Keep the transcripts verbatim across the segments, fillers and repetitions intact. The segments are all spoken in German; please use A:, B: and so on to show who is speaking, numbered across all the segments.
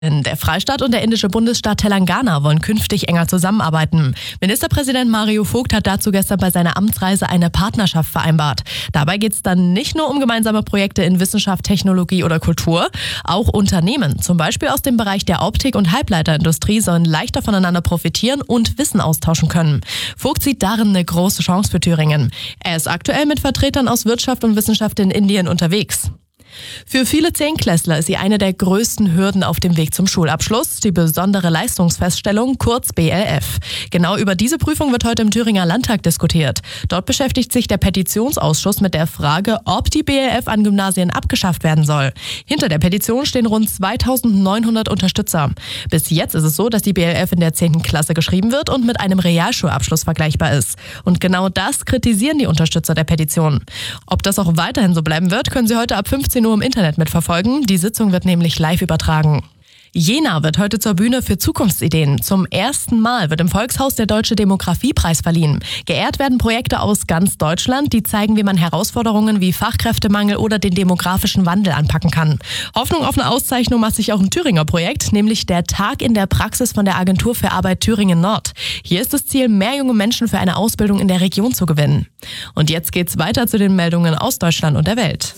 A: Der Freistaat und der indische Bundesstaat Telangana wollen künftig enger zusammenarbeiten. Ministerpräsident Mario Vogt hat dazu gestern bei seiner Amtsreise eine Partnerschaft vereinbart. Dabei geht es dann nicht nur um gemeinsame Projekte in Wissenschaft, Technologie oder Kultur. Auch Unternehmen, zum Beispiel aus dem Bereich der Optik- und Halbleiterindustrie, sollen leichter voneinander profitieren und Wissen austauschen können. Vogt sieht darin eine große Chance für Thüringen. Er ist aktuell mit Vertretern aus Wirtschaft und Wissenschaft in Indien unterwegs. Für viele Zehnklässler ist sie eine der größten Hürden auf dem Weg zum Schulabschluss, die besondere Leistungsfeststellung, kurz B L F. Genau über diese Prüfung wird heute im Thüringer Landtag diskutiert. Dort beschäftigt sich der Petitionsausschuss mit der Frage, ob die B L F an Gymnasien abgeschafft werden soll. Hinter der Petition stehen rund zweitausendneunhundert Unterstützer. Bis jetzt ist es so, dass die B L F in der zehnten Klasse geschrieben wird und mit einem Realschulabschluss vergleichbar ist. Und genau das kritisieren die Unterstützer der Petition. Ob das auch weiterhin so bleiben wird, können Sie heute ab fünfzehn Uhr im Internet mitverfolgen. Die Sitzung wird nämlich live übertragen. Jena wird heute zur Bühne für Zukunftsideen. Zum ersten Mal wird im Volkshaus der Deutsche Demografiepreis verliehen. Geehrt werden Projekte aus ganz Deutschland, die zeigen, wie man Herausforderungen wie Fachkräftemangel oder den demografischen Wandel anpacken kann. Hoffnung auf eine Auszeichnung macht sich auch ein Thüringer Projekt, nämlich der Tag in der Praxis von der Agentur für Arbeit Thüringen Nord. Hier ist das Ziel, mehr junge Menschen für eine Ausbildung in der Region zu gewinnen. Und jetzt geht's weiter zu den Meldungen aus Deutschland und der Welt.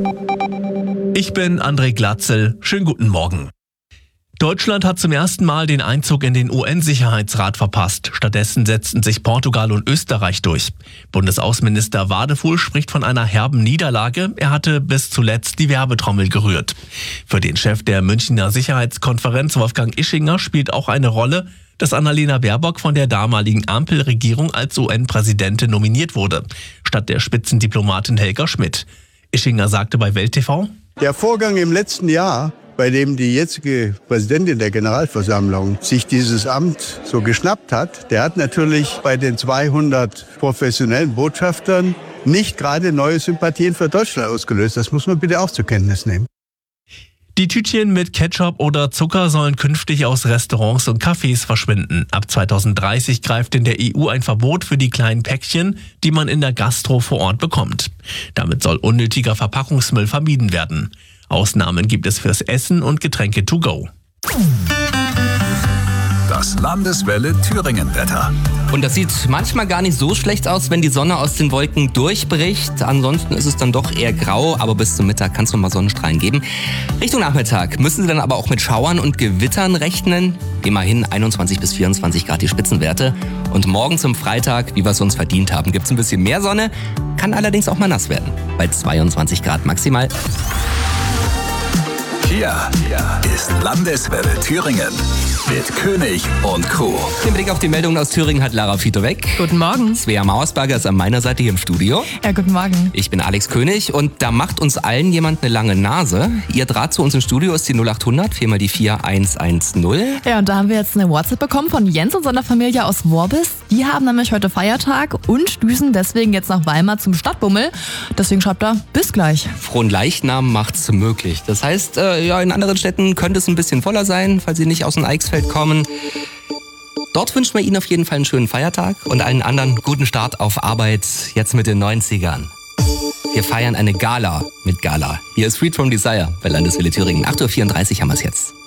B: Ich bin André Glatzel. Schönen guten Morgen. Deutschland hat zum ersten Mal den Einzug in den U N-Sicherheitsrat verpasst. Stattdessen setzten sich Portugal und Österreich durch. Bundesaußenminister Wadefuhl spricht von einer herben Niederlage. Er hatte bis zuletzt die Werbetrommel gerührt. Für den Chef der Münchner Sicherheitskonferenz, Wolfgang Ischinger, spielt auch eine Rolle, dass Annalena Baerbock von der damaligen Ampelregierung als U N-Präsidentin nominiert wurde, statt der Spitzendiplomatin Helga Schmidt. Ischinger sagte bei Welt T V:
C: Der Vorgang im letzten Jahr, bei dem die jetzige Präsidentin der Generalversammlung sich dieses Amt so geschnappt hat, der hat natürlich bei den zweihundert professionellen Botschaftern nicht gerade neue Sympathien für Deutschland ausgelöst. Das muss man bitte auch zur Kenntnis nehmen.
B: Die Tütchen mit Ketchup oder Zucker sollen künftig aus Restaurants und Cafés verschwinden. Ab zweitausenddreißig greift in der E U ein Verbot für die kleinen Päckchen, die man in der Gastro vor Ort bekommt. Damit soll unnötiger Verpackungsmüll vermieden werden. Ausnahmen gibt es fürs Essen und Getränke to go.
D: Das Landeswelle Thüringen-Wetter.
E: Und das sieht manchmal gar nicht so schlecht aus, wenn die Sonne aus den Wolken durchbricht. Ansonsten ist es dann doch eher grau, aber bis zum Mittag kann es noch mal Sonnenstrahlen geben. Richtung Nachmittag müssen Sie dann aber auch mit Schauern und Gewittern rechnen. Immerhin einundzwanzig bis vierundzwanzig Grad die Spitzenwerte. Und morgen zum Freitag, wie wir es uns verdient haben, gibt es ein bisschen mehr Sonne. Kann allerdings auch mal nass werden. Bei zweiundzwanzig Grad maximal.
D: Hier ist Landeswelle Thüringen mit König und Co.
E: Den Blick auf die Meldungen aus Thüringen hat Lara Fito weg.
A: Guten Morgen.
E: Svea Mauersberger ist an meiner Seite hier im Studio.
A: Ja, guten Morgen.
E: Ich bin Alex König und da macht uns allen jemand eine lange Nase. Ihr Draht zu uns im Studio ist die null acht hundert, vier mal die vier eins eins null.
F: Ja, und da haben wir jetzt eine WhatsApp bekommen von Jens und seiner Familie aus Worbis. Die haben nämlich heute Feiertag und düsen deswegen jetzt nach Weimar zum Stadtbummel. Deswegen schreibt er, bis gleich.
E: Fronleichnam macht's möglich. Das heißt, äh, ja, in anderen Städten könnte es ein bisschen voller sein, falls Sie nicht aus dem Eichsfeld kommen. Dort wünschen wir Ihnen auf jeden Fall einen schönen Feiertag und allen anderen guten Start auf Arbeit jetzt mit den neunzigern. Wir feiern eine Gala mit Gala. Hier ist Freed from Desire bei Landeswelle Thüringen. acht Uhr vierunddreißig haben wir es jetzt.